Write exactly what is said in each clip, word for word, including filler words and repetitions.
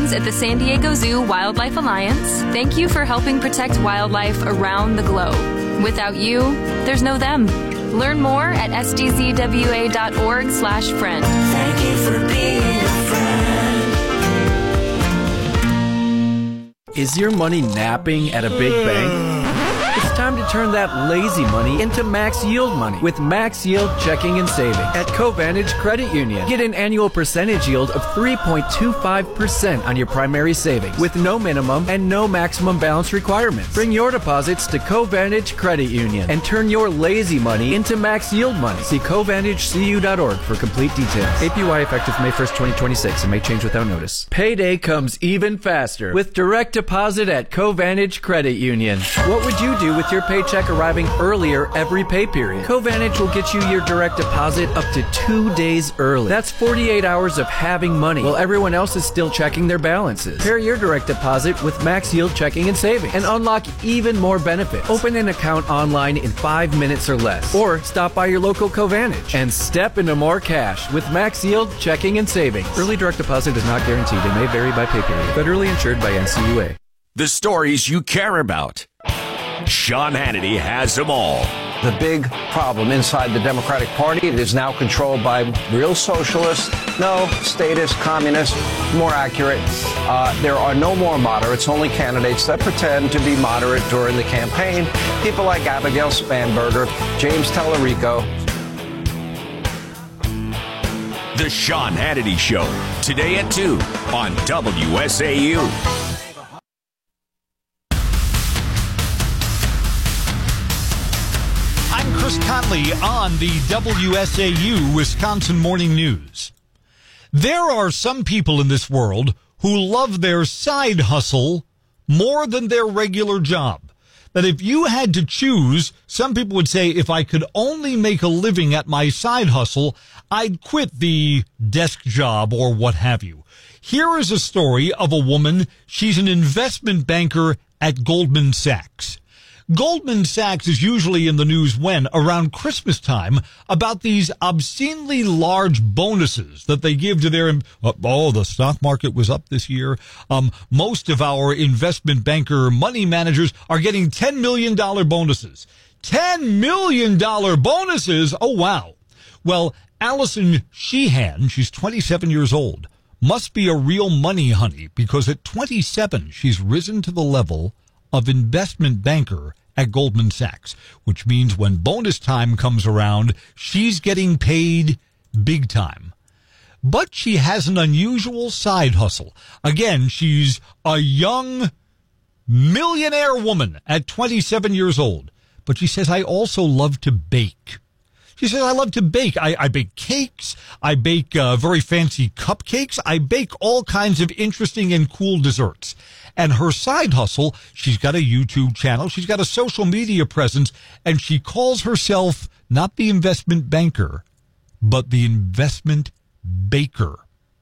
friends at the San Diego Zoo Wildlife Alliance, thank you for helping protect wildlife around the globe. Without you, there's no them. Learn more at s d z w a dot org slash friend. Thank you for being a friend. Is your money napping at a big bank? It's time to turn that lazy money into max yield money with Max Yield Checking and Savings at Covantage Credit Union. Get an annual percentage yield of three point two five percent on your primary savings with no minimum and no maximum balance requirements. Bring your deposits to Covantage Credit Union and turn your lazy money into max yield money. See covantage c u dot org for complete details. A P Y effective May first, twenty twenty-six and may change without notice. Payday comes even faster with direct deposit at Covantage Credit Union. What would you do with your paycheck arriving earlier every pay period? Covantage will get you your direct deposit up to two days early. That's forty-eight hours of having money while everyone else is still checking their balances. Pair your direct deposit with Max Yield Checking and Savings and unlock even more benefits. Open an account online in five minutes or less, or stop by your local Covantage and step into more cash with Max Yield Checking and Savings. Early direct deposit is not guaranteed and may vary by pay period. Federally insured by N C U A. The stories you care about. Sean Hannity has them all. The big problem inside the Democratic Party, it is now controlled by real socialists, no, statists, communists, more accurate. Uh, there are no more moderates, only candidates that pretend to be moderate during the campaign. People like Abigail Spanberger, James Tallarico. The Sean Hannity Show, today at two on W S A U. Chris Conley on the W S A U Wisconsin Morning News. There are some people in this world who love their side hustle more than their regular job. That if you had to choose, some people would say, if I could only make a living at my side hustle, I'd quit the desk job or what have you. Here is a story of a woman. She's an investment banker at Goldman Sachs. Goldman Sachs is usually in the news when? Around Christmas time, about these obscenely large bonuses that they give to their, oh, the stock market was up this year. Um, most of our investment banker money managers are getting ten million dollars bonuses. ten million dollars bonuses? Oh, wow. Well, Allison Sheehan, she's twenty-seven years old, must be a real money honey because at twenty-seven, she's risen to the level of investment banker at Goldman Sachs, which means when bonus time comes around, she's getting paid big time. But she has an unusual side hustle. Again, she's a young millionaire woman at twenty-seven years old. But she says, I also love to bake. She says, I love to bake. I, I bake cakes. I bake uh, very fancy cupcakes. I bake all kinds of interesting and cool desserts. And her side hustle, she's got a YouTube channel. She's got a social media presence. And she calls herself not the investment banker, but the investment baker.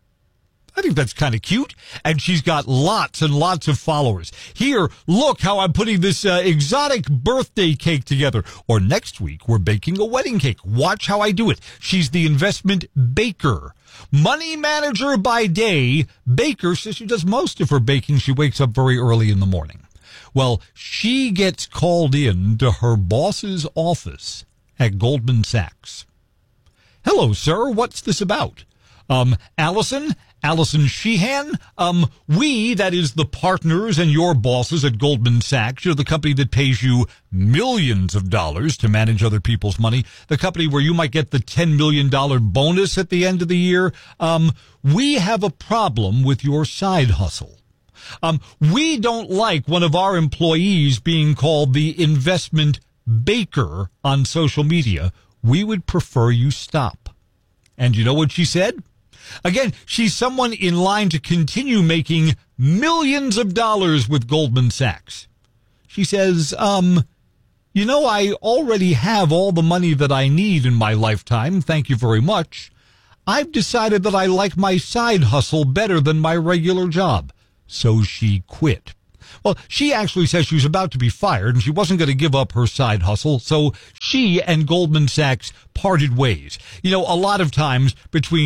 I think that's kind of cute. And she's got lots and lots of followers. Here, look how I'm putting this uh, exotic birthday cake together. Or next week, we're baking a wedding cake. Watch how I do it. She's the investment baker. Money manager by day. Baker says she does most of her baking. She wakes up very early in the morning. Well, she gets called in to her boss's office at Goldman Sachs. Hello, sir. What's this about? Um, Allison? Allison Sheehan, um, we, that is the partners and your bosses at Goldman Sachs, you're the company that pays you millions of dollars to manage other people's money, the company where you might get the ten million dollars bonus at the end of the year. Um, we have a problem with your side hustle. Um, we don't like one of our employees being called the investment baker on social media. We would prefer you stop. And you know what she said? Again, she's someone in line to continue making millions of dollars with Goldman Sachs. She says, um, you know, I already have all the money that I need in my lifetime. Thank you very much. I've decided that I like my side hustle better than my regular job. So she quit. Well, she actually says she was about to be fired and she wasn't going to give up her side hustle. So she and Goldman Sachs parted ways. You know, a lot of times between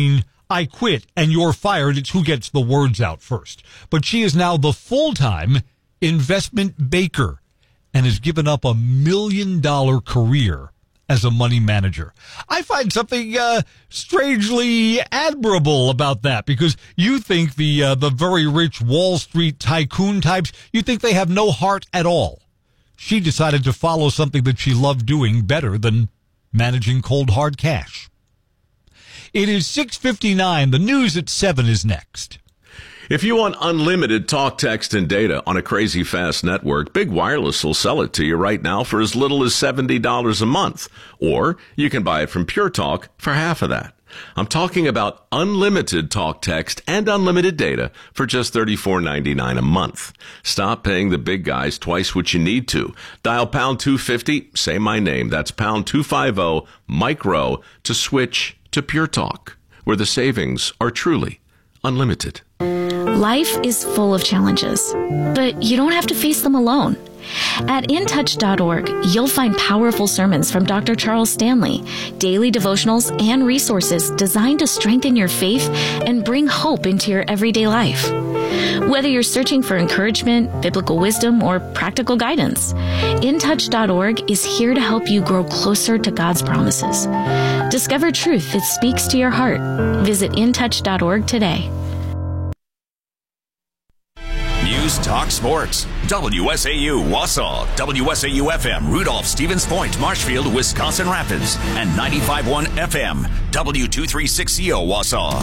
I quit and you're fired. It's who gets the words out first. But she is now the full-time investment banker and has given up a million-dollar career as a money manager. I find something uh, strangely admirable about that, because you think the uh, the very rich Wall Street tycoon types, you think they have no heart at all. She decided to follow something that she loved doing better than managing cold hard cash. It is six fifty-nine. The news at seven is next. If you want unlimited talk, text, and data on a crazy fast network, Big Wireless will sell it to you right now for as little as seventy dollars a month. Or you can buy it from Pure Talk for half of that. I'm talking about unlimited talk, text, and unlimited data for just thirty-four ninety-nine a month. Stop paying the big guys twice what you need to. Dial pound two fifty, say my name. That's pound two fifty, micro, to switch to Pure Talk, where the savings are truly unlimited. Life is full of challenges, but you don't have to face them alone. At in touch dot org, you'll find powerful sermons from Doctor Charles Stanley, daily devotionals, and resources designed to strengthen your faith and bring hope into your everyday life. Whether you're searching for encouragement, biblical wisdom, or practical guidance, in touch dot org is here to help you grow closer to God's promises. Discover truth that speaks to your heart. Visit in touch dot org today. News Talk Sports. W S A U Wausau, W S A U F M Rudolph, Stevens Point, Marshfield, Wisconsin Rapids, and ninety-five point one F M W two thirty-six C O Wausau.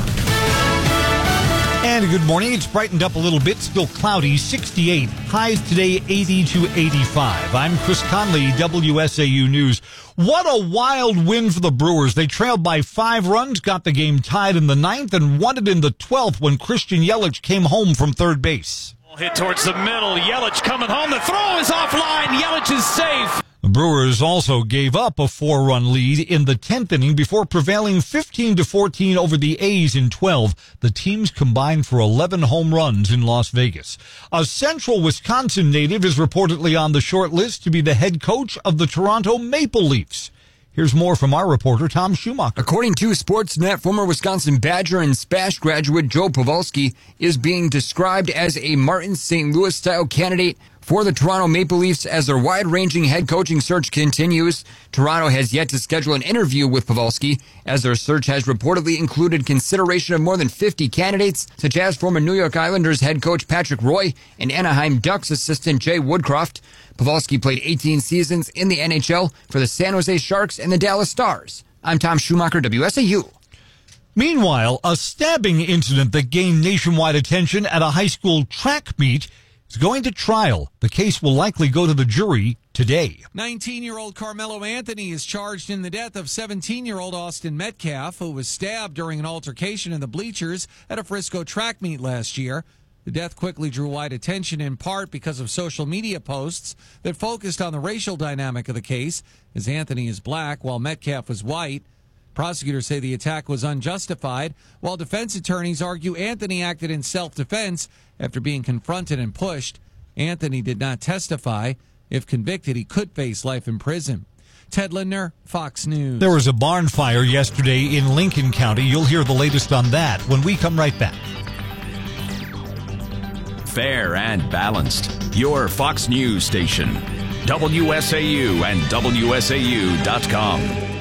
And good morning. It's brightened up a little bit. Still cloudy, sixty-eight. Highs today, eighty to eighty-five. I'm Chris Conley, W S A U News. What a wild win for the Brewers. They trailed by five runs, got the game tied in the ninth, and won it in the twelfth when Christian Yelich came home from third base. Hit towards the middle. Yelich coming home. The throw is offline. Yelich is safe. The Brewers also gave up a four-run lead in the tenth inning before prevailing fifteen to fourteen over the A's in twelve. The teams combined for eleven home runs in Las Vegas. A central Wisconsin native is reportedly on the short list to be the head coach of the Toronto Maple Leafs. Here's more from our reporter, Tom Schumacher. According to Sportsnet, former Wisconsin Badger and Spash graduate Joe Pavelski is being described as a Martin Saint Louis-style candidate for the Toronto Maple Leafs as their wide-ranging head coaching search continues. Toronto has yet to schedule an interview with Pavelski, as their search has reportedly included consideration of more than fifty candidates, such as former New York Islanders head coach Patrick Roy and Anaheim Ducks assistant Jay Woodcroft. Pavelski played eighteen seasons in the N H L for the San Jose Sharks and the Dallas Stars. I'm Tom Schumacher, W S A U. Meanwhile, a stabbing incident that gained nationwide attention at a high school track meet is going to trial. The case will likely go to the jury today. nineteen-year-old Carmelo Anthony is charged in the death of seventeen-year-old Austin Metcalf, who was stabbed during an altercation in the bleachers at a Frisco track meet last year. The death quickly drew wide attention, in part because of social media posts that focused on the racial dynamic of the case, as Anthony is black while Metcalf was white. Prosecutors say the attack was unjustified, while defense attorneys argue Anthony acted in self-defense after being confronted and pushed. Anthony did not testify. If convicted, he could face life in prison. Ted Lindner, Fox News. There was a barn fire yesterday in Lincoln County. You'll hear the latest on that when we come right back. Fair and balanced. Your Fox News station. W S A U and W S A U dot com.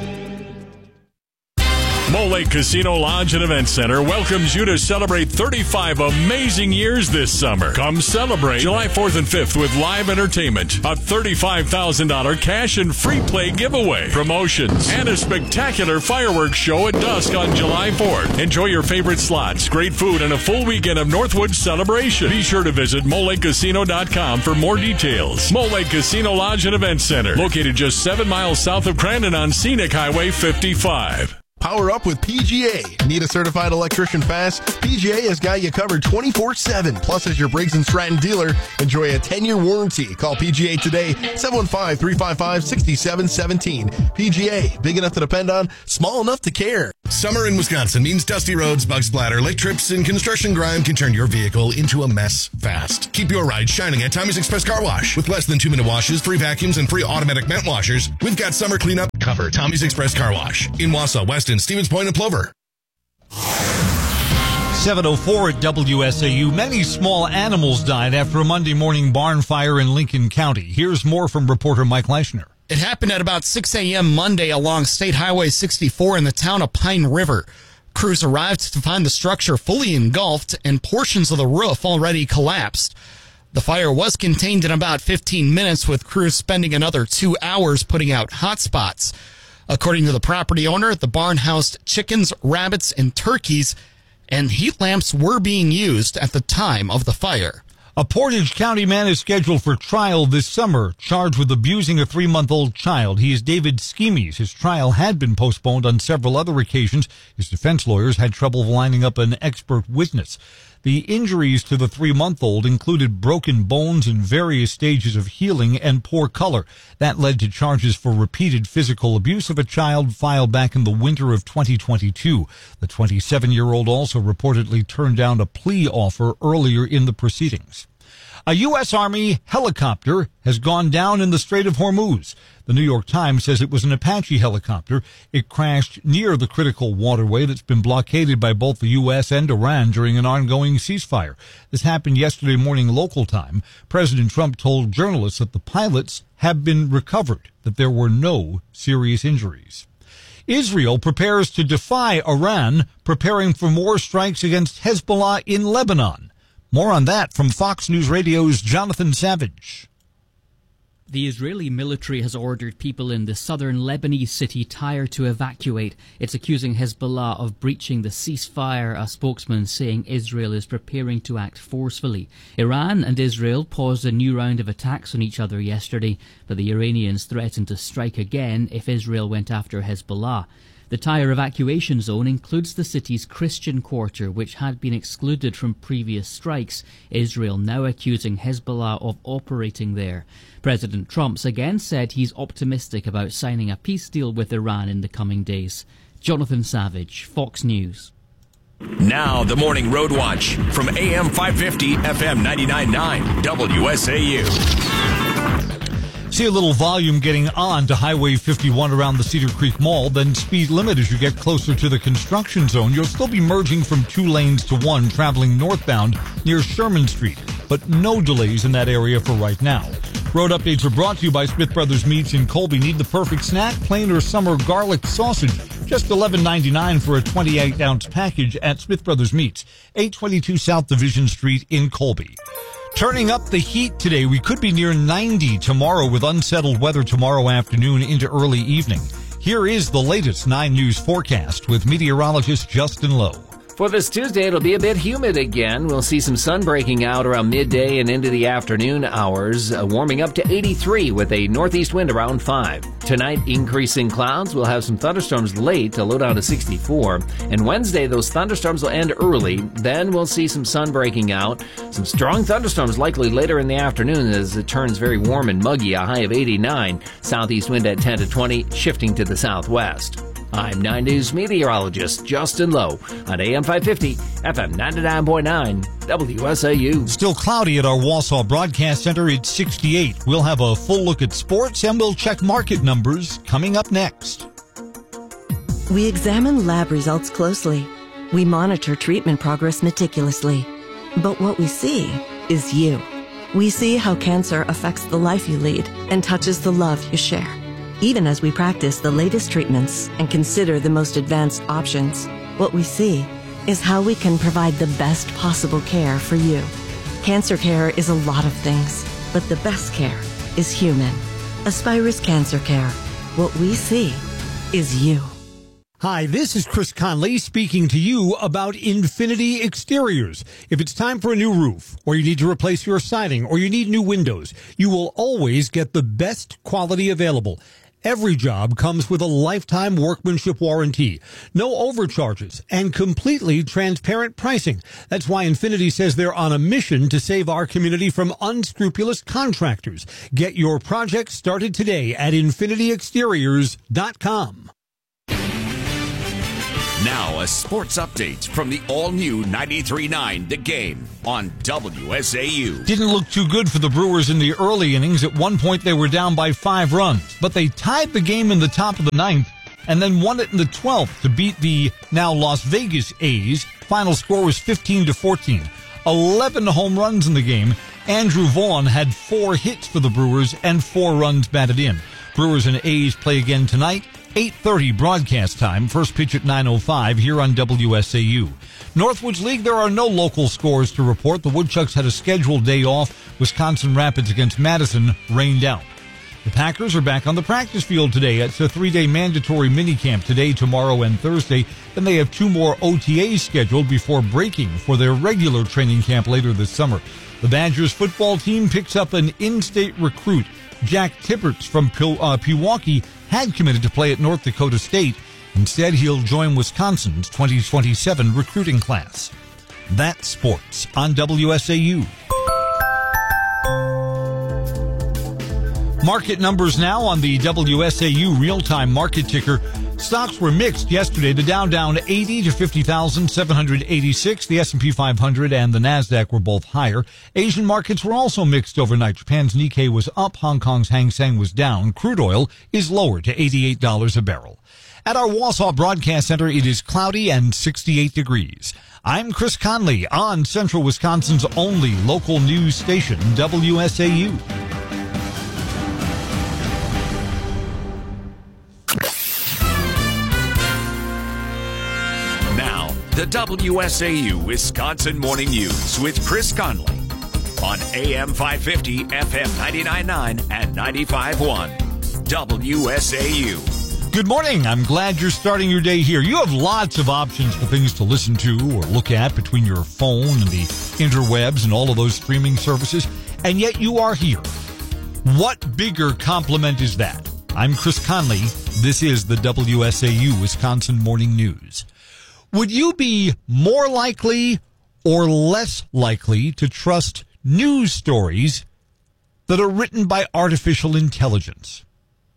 Mole Lake Casino Lodge and Event Center welcomes you to celebrate thirty-five amazing years this summer. Come celebrate July fourth and fifth with live entertainment, a thirty-five thousand dollars cash and free play giveaway, promotions, and a spectacular fireworks show at dusk on July fourth. Enjoy your favorite slots, great food, and a full weekend of Northwood celebration. Be sure to visit Mole Lake Casino dot com for more details. Mole Lake Casino Lodge and Event Center, located just seven miles south of Crandon on Scenic Highway fifty-five. Power up with P G A. Need a certified electrician fast? P G A has got you covered twenty-four seven. Plus, as your Briggs and Stratton dealer, enjoy a ten-year warranty. Call P G A today, seven one five, three five five, six seven one seven. P G A, big enough to depend on, small enough to care. Summer in Wisconsin means dusty roads, bug splatter, lake trips, and construction grime can turn your vehicle into a mess fast. Keep your ride shining at Tommy's Express Car Wash. With less than two-minute washes, free vacuums, and free automatic vent washers, we've got summer cleanup covered. Tommy's Express Car Wash in Wausau, Weston, Stevens Point, and Plover. seven oh four at W S A U. Many small animals died after a Monday morning barn fire in Lincoln County. Here's more from reporter Mike Leishner. It happened at about six a.m. Monday along State Highway sixty-four in the town of Pine River. Crews arrived to find the structure fully engulfed and portions of the roof already collapsed. The fire was contained in about fifteen minutes, with crews spending another two hours putting out hot spots. According to the property owner, the barn housed chickens, rabbits, and turkeys, and heat lamps were being used at the time of the fire. A Portage County man is scheduled for trial this summer, charged with abusing a three-month-old child. He is David Schemes. His trial had been postponed on several other occasions. His defense lawyers had trouble lining up an expert witness. The injuries to the three-month-old included broken bones in various stages of healing and poor color. That led to charges for repeated physical abuse of a child filed back in the winter of twenty twenty-two. The twenty-seven-year-old also reportedly turned down a plea offer earlier in the proceedings. A U S. Army helicopter has gone down in the Strait of Hormuz. The New York Times says it was an Apache helicopter. It crashed near the critical waterway that's been blockaded by both the U S and Iran during an ongoing ceasefire. This happened yesterday morning local time. President Trump told journalists that the pilots have been recovered, that there were no serious injuries. Israel prepares to defy Iran, preparing for more strikes against Hezbollah in Lebanon. More on that from Fox News Radio's Jonathan Savage. The Israeli military has ordered people in the southern Lebanese city Tyre to evacuate. It's accusing Hezbollah of breaching the ceasefire, a spokesman saying Israel is preparing to act forcefully. Iran and Israel paused a new round of attacks on each other yesterday, but the Iranians threatened to strike again if Israel went after Hezbollah. The Tyre evacuation zone includes the city's Christian quarter, which had been excluded from previous strikes, Israel now accusing Hezbollah of operating there. President Trump's again said he's optimistic about signing a peace deal with Iran in the coming days. Jonathan Savage, Fox News. Now the Morning Road Watch from A M five fifty, F M ninety-nine point nine, W S A U. See a little volume getting on to Highway fifty-one around the Cedar Creek Mall, then speed limit as you get closer to the construction zone. You'll still be merging from two lanes to one, traveling northbound near Sherman Street, but no delays in that area for right now. Road updates are brought to you by Smith Brothers Meats in Colby. Need the perfect snack? Plain or summer garlic sausage? Just eleven ninety-nine for a twenty-eight ounce package at Smith Brothers Meats, eight twenty-two South Division Street in Colby. Turning up the heat today, we could be near ninety tomorrow with unsettled weather tomorrow afternoon into early evening. Here is the latest nine News forecast with meteorologist Justin Lowe. For this Tuesday, it'll be a bit humid again. We'll see some sun breaking out around midday and into the afternoon hours, uh, warming up to eighty-three with a northeast wind around five. Tonight, increasing clouds. We'll have some thunderstorms late, a low down to sixty-four. And Wednesday, those thunderstorms will end early. Then we'll see some sun breaking out. Some strong thunderstorms likely later in the afternoon as it turns very warm and muggy, a high of eighty-nine. Southeast wind at ten to twenty, shifting to the southwest. I'm nine News meteorologist Justin Lowe on A M five fifty, F M ninety-nine point nine, W S A U. Still cloudy at our Wausau Broadcast Center. It's sixty-eight. We'll have a full look at sports and we'll check market numbers coming up next. We examine lab results closely. We monitor treatment progress meticulously. But what we see is you. We see how cancer affects the life you lead and touches the love you share. Even as we practice the latest treatments and consider the most advanced options, what we see is how we can provide the best possible care for you. Cancer care is a lot of things, but the best care is human. Aspirus Cancer Care. What we see is you. Hi, this is Chris Conley speaking to you about Infinity Exteriors. If it's time for a new roof, or you need to replace your siding, or you need new windows, you will always get the best quality available. Every job comes with a lifetime workmanship warranty, no overcharges, and completely transparent pricing. That's why Infinity says they're on a mission to save our community from unscrupulous contractors. Get your project started today at infinity exteriors dot com. Now a sports update from the all-new ninety-three point nine The Game on W S A U. Didn't look too good for the Brewers in the early innings. At one point they were down by five runs, but they tied the game in the top of the ninth and then won it in the twelfth to beat the now Las Vegas A's Final score was fifteen to fourteen. eleven home runs in the game. Andrew Vaughn had four hits for the Brewers and four runs batted in. Brewers and A's play again tonight. eight thirty broadcast time. First pitch at nine oh five here on W S A U. Northwoods League, there are no local scores to report. The Woodchucks had a scheduled day off. Wisconsin Rapids against Madison rained out. The Packers are back on the practice field today. It's a three-day mandatory minicamp today, tomorrow, and Thursday. Then they have two more O T As scheduled before breaking for their regular training camp later this summer. The Badgers football team picks up an in-state recruit. Jack Tipperts from Pil- uh, Pewaukee had committed to play at North Dakota State. Instead, he'll join Wisconsin's twenty twenty-seven recruiting class. That's sports on W S A U. Market numbers now on the W S A U real-time market ticker. Stocks were mixed yesterday. The Dow down eighty to fifty thousand seven hundred eighty-six. The S and P five hundred and the NASDAQ were both higher. Asian markets were also mixed overnight. Japan's Nikkei was up. Hong Kong's Hang Seng was down. Crude oil is lower to eighty-eight dollars a barrel. At our Wausau Broadcast Center, it is cloudy and sixty-eight degrees. I'm Chris Conley on Central Wisconsin's only local news station, W S A U. Now, the W S A U Wisconsin Morning News with Chris Conley on A M five fifty, F M ninety-nine point nine, and ninety-five point one. W S A U. Good morning. I'm glad you're starting your day here. You have lots of options for things to listen to or look at between your phone and the interwebs and all of those streaming services, and yet you are here. What bigger compliment is that? I'm Chris Conley. This is the W S A U Wisconsin Morning News. Would you be more likely or less likely to trust news stories that are written by artificial intelligence?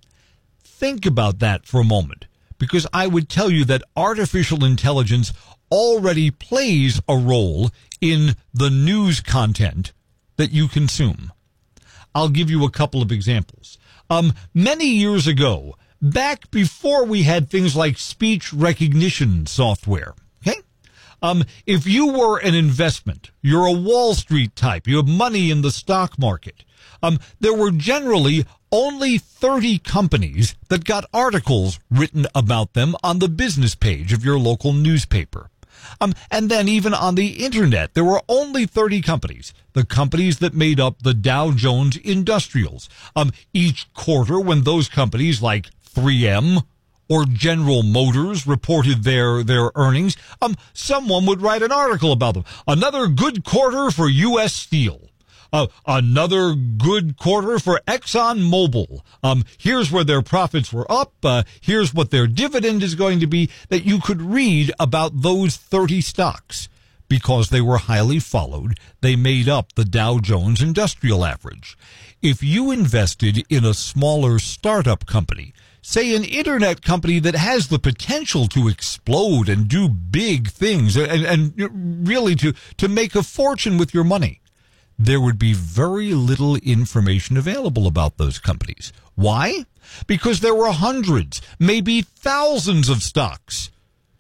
Think about that for a moment, because I would tell you that artificial intelligence already plays a role in the news content that you consume. I'll give you a couple of examples. Um, many years ago, back before we had things like speech recognition software, okay? Um, if you were an investment, you're a Wall Street type, you have money in the stock market, um, there were generally only thirty companies that got articles written about them on the business page of your local newspaper. Um, and then even on the internet, there were only thirty companies, the companies that made up the Dow Jones Industrials. Um, each quarter, when those companies like three M or General Motors reported their, their earnings, um, someone would write an article about them. Another good quarter for U S Steel. Uh, another good quarter for ExxonMobil. Um, here's where their profits were up. Uh, here's what their dividend is going to be, that you could read about those thirty stocks. Because they were highly followed, they made up the Dow Jones Industrial Average. If you invested in a smaller startup company, say an internet company that has the potential to explode and do big things and, and really to, to make a fortune with your money, there would be very little information available about those companies. Why? Because there were hundreds, maybe thousands of stocks.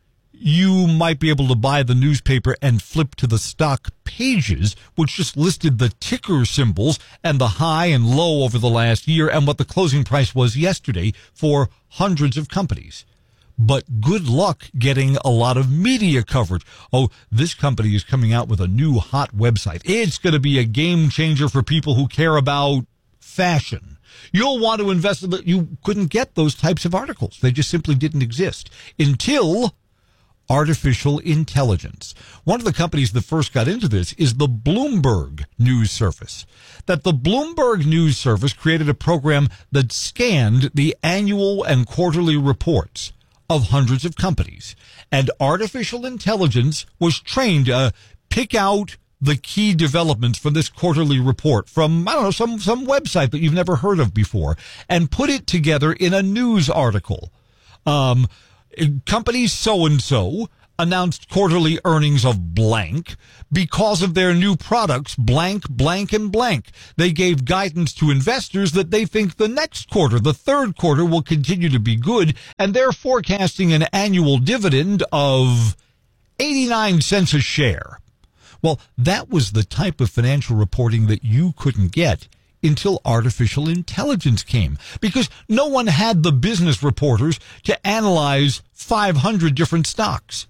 You might be able to buy the newspaper and flip to the stock pages, which just listed the ticker symbols and the high and low over the last year and what the closing price was yesterday for hundreds of companies. But good luck getting a lot of media coverage. Oh, this company is coming out with a new hot website. It's going to be a game changer for people who care about fashion. You'll want to invest in that. You couldn't get those types of articles. They just simply didn't exist until artificial intelligence. One of the companies that first got into this is the Bloomberg News Service. That the Bloomberg News Service created a program that scanned the annual and quarterly reports of hundreds of companies. And artificial intelligence was trained to pick out the key developments from this quarterly report from, I don't know, some, some website that you've never heard of before and put it together in a news article. Um, company so-and-so announced quarterly earnings of blank because of their new products, blank, blank, and blank. They gave guidance to investors that they think the next quarter, the third quarter, will continue to be good, and they're forecasting an annual dividend of eighty-nine cents a share. Well, that was the type of financial reporting that you couldn't get until artificial intelligence came, because no one had the business reporters to analyze five hundred different stocks.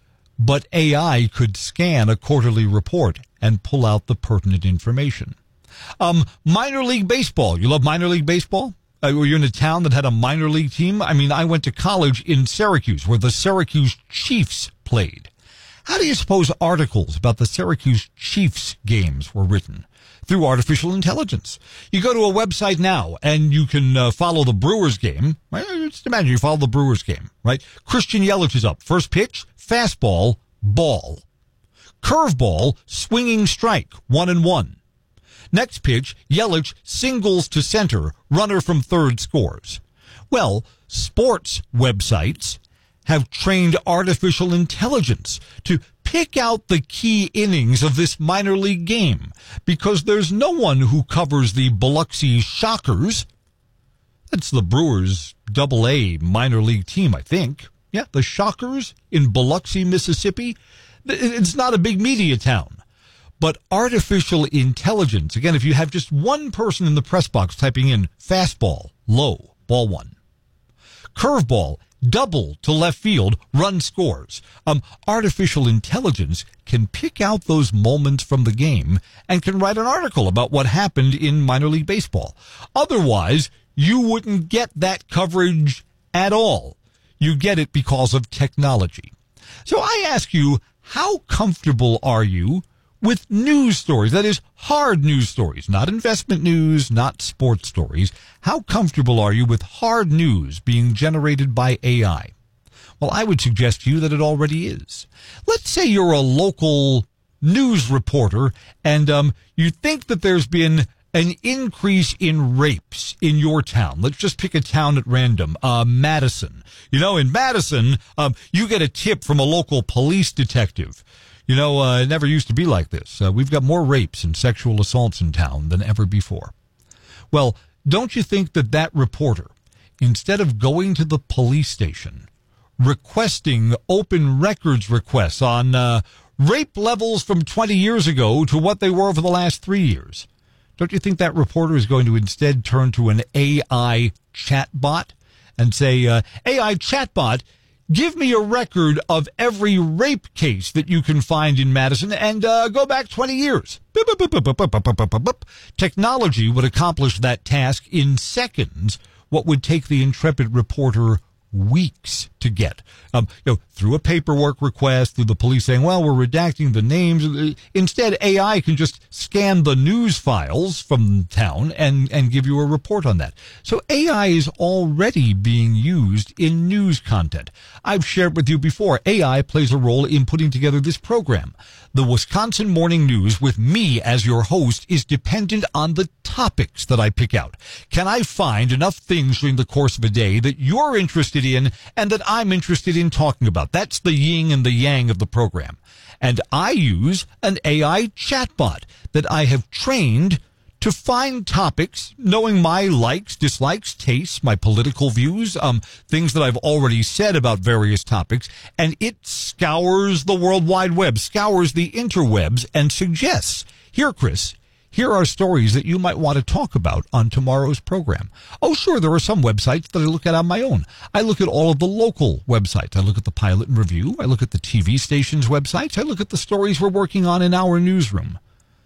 But A I could scan a quarterly report and pull out the pertinent information. Um, minor league baseball. You love minor league baseball? Uh, were you in a town that had a minor league team? I mean, I went to college in Syracuse, where the Syracuse Chiefs played. How do you suppose articles about the Syracuse Chiefs games were written? Through artificial intelligence. You go to a website now and you can uh, follow the Brewers game. Right? Just imagine you follow the Brewers game, right? Christian Yelich is up. First pitch, fastball, ball. Curveball, swinging strike, one and one. Next pitch, Yelich singles to center, runner from third scores. Well, sports websites have trained artificial intelligence to pick out the key innings of this minor league game, because there's no one who covers the Biloxi Shockers. That's the Brewers double A minor league team, I think. Yeah, the Shockers in Biloxi, Mississippi. It's not a big media town. But artificial intelligence, again, if you have just one person in the press box typing in fastball, low, ball one. Curveball, double to left field, run scores. Um, artificial intelligence can pick out those moments from the game and can write an article about what happened in minor league baseball. Otherwise, you wouldn't get that coverage at all. You get it because of technology. So I ask you, how comfortable are you with news stories? That is, hard news stories, not investment news, not sports stories. How comfortable are you with hard news being generated by A I? Well, I would suggest to you that it already is. Let's say you're a local news reporter and um, you think that there's been an increase in rapes in your town. Let's just pick a town at random. Uh, Madison. You know, in Madison, um, you get a tip from a local police detective. You know, uh, it never used to be like this. Uh, we've got more rapes and sexual assaults in town than ever before. Well, don't you think that that reporter, instead of going to the police station, requesting open records requests on uh, rape levels from twenty years ago to what they were over the last three years, don't you think that reporter is going to instead turn to an A I chatbot and say, uh, A I chatbot, give me a record of every rape case that you can find in Madison and uh, go back twenty years. Boop, boop, boop, boop, boop, boop, boop, boop. Technology would accomplish that task in seconds, what would take the intrepid reporter weeks to get. Um, you know, through a paperwork request, through the police saying, well, we're redacting the names. Instead, A I can just scan the news files from town and, and give you a report on that. So A I is already being used in news content. I've shared with you before, A I plays a role in putting together this program. The Wisconsin Morning News, with me as your host, is dependent on the topics that I pick out. Can I find enough things during the course of a day that you're interested in and that I'm interested in talking about? That's the yin and the yang of the program. And I use an A I chatbot that I have trained to find topics, knowing my likes, dislikes, tastes, my political views, um, things that I've already said about various topics, and it scours the World Wide Web, scours the interwebs, and suggests, here, Chris, here are stories that you might want to talk about on tomorrow's program. Oh, sure, there are some websites that I look at on my own. I look at all of the local websites. I look at the Pilot and Review. I look at the T V stations' websites. I look at the stories we're working on in our newsroom.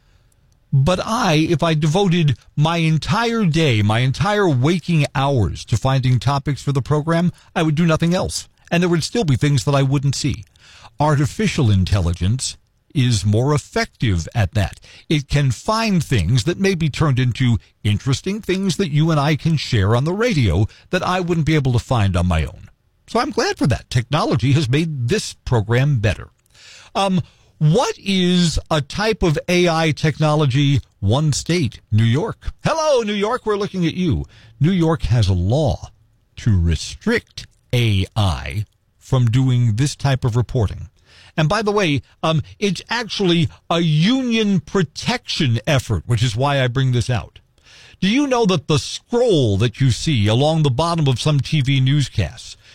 But I, if I devoted my entire day, my entire waking hours to finding topics for the program, I would do nothing else. And there would still be things that I wouldn't see. Artificial intelligence is more effective at that. It can find things that may be turned into interesting things that you and I can share on the radio that I wouldn't be able to find on my own. So I'm glad for that. Technology has made this program better. Um, What is a type of A I technology? One state, New York. Hello, New York. We're looking at you. New York has a law to restrict A I from doing this type of reporting. And by the way, um, it's actually a union protection effort, which is why I bring this out. Do you know that the scroll that you see along the bottom of some T V newscasts